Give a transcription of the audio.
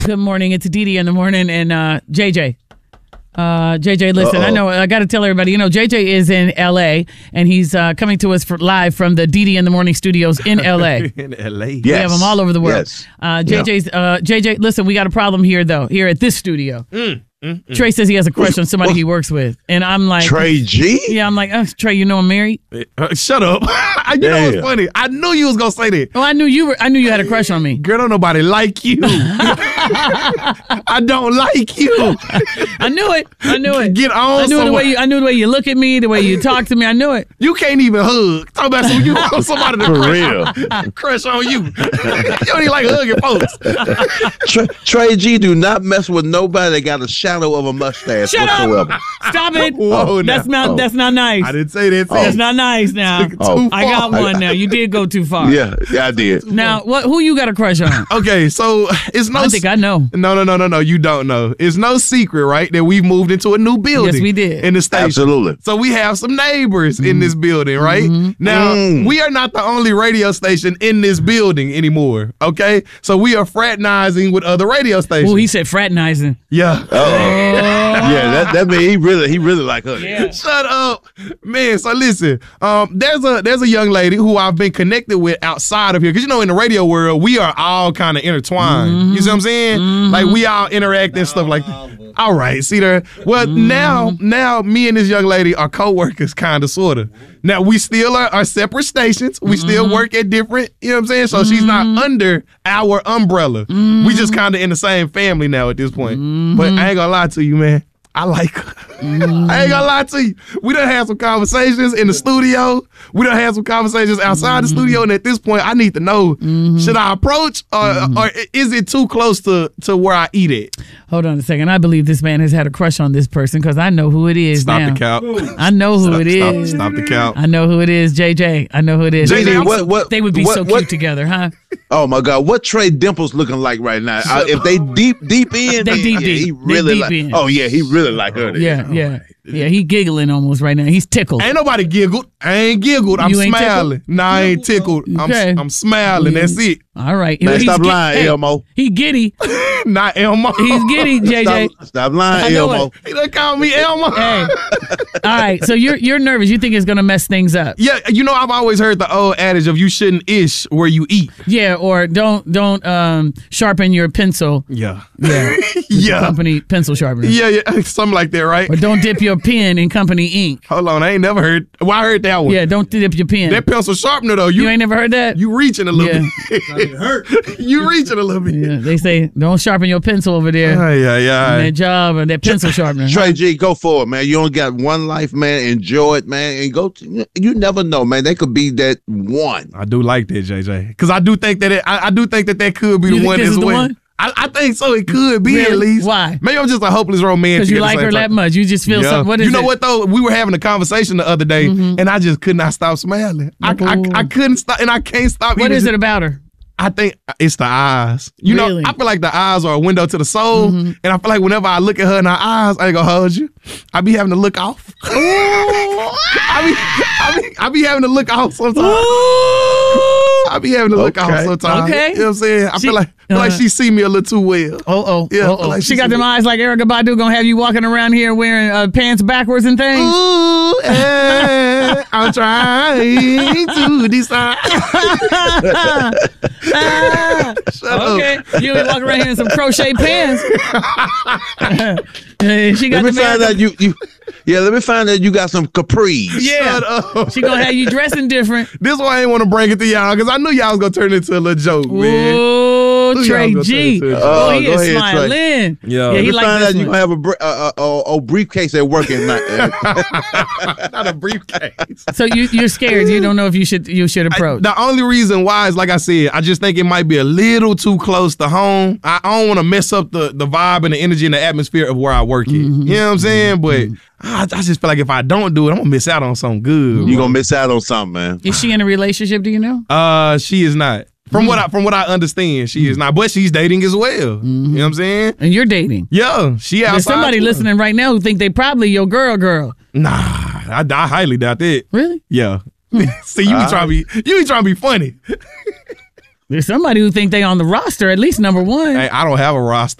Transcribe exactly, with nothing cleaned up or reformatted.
Good morning. It's Dee Dee in the morning and uh, J J. Uh, J J, listen, Uh-oh. I know I got to tell everybody, you know, J J is in L A and he's uh, coming to us for live from the Dee Dee in the Morning studios in L A. In L A, yes. We have them all over the world. Yes. Uh, J J's, uh, J J, listen, we got a problem here though, here at this studio. Mm, mm, mm. Trey says he has a crush on somebody he works with, and I'm like, Trey G? Yeah, I'm like, oh, Trey, you know I'm married. Uh, shut up. You know Damn. what's funny? I knew you was gonna say that. Oh, I knew you were. I knew you had a crush on me. Girl, don't nobody like you. I don't like you. I knew it. I knew it. Get on. I knew somewhere. the way you. I knew the way you look at me, the way you talk to me. I knew it. You can't even hug. Talk about some you somebody to For crush, real. crush on you. You don't even like hugging folks. Trey, Trey G do not mess with nobody that got a shadow of a mustache Shut whatsoever. up! Stop it! Whoa, that's now. not. Oh. That's not nice. I didn't say that. Oh. That's not nice. Now Oh. I got one. Now you did go too far. Yeah, yeah, I did. Now what? Who you got a crush on? Okay, so it's no. I think I know. No, no, no, no, no. You don't know. It's no secret, right? That we've moved into a new building. Yes, we did. In the station. Absolutely. So we have some neighbors in this building, right? Mm-hmm. Now, Mm. we are not the only radio station in this building anymore, okay? So we are fraternizing with other radio stations. Oh, he said fraternizing. Yeah. Yeah, that that mean he really he really like her. Yeah. Shut up, man. So listen, um, there's a there's a young lady who I've been connected with outside of here, because you know in the radio world we are all kind of intertwined. Mm-hmm. You see what I'm saying? Mm-hmm. Like we all interact and stuff like that. All right, see there. Well, Mm-hmm. now now me and this young lady are co-workers, kind of, sort of. Now we still are, are separate stations. We Mm-hmm. still work at different. You know what I'm saying? So she's not under our umbrella. Mm-hmm. We just kind of in the same family now at this point. But I ain't gonna lie to you, man. I like her. Mm-hmm. I ain't gonna lie to you. We done had some conversations in the studio. We done had some conversations outside Mm-hmm. the studio. And at this point, I need to know, should I approach or, Mm-hmm. or is it too close to, to where I eat it? Hold on a second. I believe this man has had a crush on this person because I know who it is Stop now. the count. I know who Stop, it stop, is. stop the count. I know who it is. J J. I know who it is. J J, They- what- what- they would be what- so what- cute together, huh? Oh my God, what Trey Dimples looking like right now? Uh, if they deep deep in, They deep, yeah, deep. he They really deep like. in. Oh yeah, he really like her. Yeah, yeah. Yeah, he giggling almost right now. He's tickled. Ain't nobody giggled. I ain't giggled. I'm You ain't smiling. Nah, I ain't tickled. Okay. I'm, I'm smiling. That's it. All right. Man, He's stop gi- lying, hey, Elmo. He giddy. Not Elmo. He's giddy, J J. Stop, stop lying, I know Elmo. it. He done called me Elmo. Hey. All right. So you're you're nervous. You think it's gonna mess things up. Yeah, you know, I've always heard the old adage of you shouldn't ish where you eat. Yeah, or don't don't um sharpen your pencil. Yeah. Yeah. with the Yeah. company pencil sharpener. Yeah, yeah, something like that, right? Or don't dip your pen in company ink. Hold on, I ain't never heard. Well, I heard that one. Yeah, don't dip your pen. That pencil sharpener, though, you you ain't never heard that? you reaching a little Yeah. bit. You reaching a little bit. Yeah, they say don't sharpen your pencil over there. Yeah, yeah, yeah. That job or that pencil sharpener. Trey G, go for it, man. You only got one life, man. Enjoy it, man, and go. To, you never know, man. They could be that one. I do like that, J J, because I do think that it, I, I do think that that could be You the think one this as is the well. one? I, I think so. It could be Really? at least. Why? Maybe I'm just a hopeless romantic. Because you at the like same her time. that much. You just feel Yeah. something. What is you know it? what though? We were having a conversation the other day, and I just could not stop smiling. I, I, I couldn't stop, and I can't stop. What either. is it about her? I think it's the eyes. You Really? know, I feel like the eyes are a window to the soul, and I feel like whenever I look at her in her eyes, I ain't gonna hold you. I be having to look off. I be, I be, I be having to look off sometimes. I be having to look Okay. off sometimes. Okay. You know what I'm saying? I She- feel like feel like uh, she see me a little too well. Oh, oh, Yeah, oh, oh. like She she's got them a- eyes like Erykah Badu gonna have you walking around here wearing uh, pants backwards and things. Ooh, eh, I'm trying to decide. Ah, Shut okay, up. you be walking around here in some crochet pants. Uh, she got Let me the find out you you. Yeah, let me find out you got some capris. Yeah, Shut up. she gonna have you dressing different. This why I didn't want to bring it to y'all, because I knew y'all was going to turn it into a little joke, man. Ooh, Who Trey y'all gonna G. turn it to? Oh, Oh, he go is ahead, smiling. Yeah. Yeah, Let he me like find this out you one. gonna have a br- uh, uh, uh, a briefcase at work at night. Not a briefcase. So you you're scared. You don't know if you should you should approach. The only reason why is, like I said, I just think it might be a little too close to home. I I don't want to mess up the, the vibe and the energy and the atmosphere of where I work at. Mm-hmm. You know what I'm saying? But I, I just feel like if I don't do it, I'm going to miss out on something good. You gonna miss out on something, man. Is she in a relationship? Do you know? Uh, she is not. From what I from what I understand, she is not. But she's dating as well. You know what I'm saying? And you're dating. Yeah, she outside. There's somebody too. listening right now who think they probably your girl, girl. Nah, I, I highly doubt that. Really? Yeah. See, you be trying to be you be trying to be funny. There's somebody who think they on the roster, at least number one. Hey, I don't have a roster.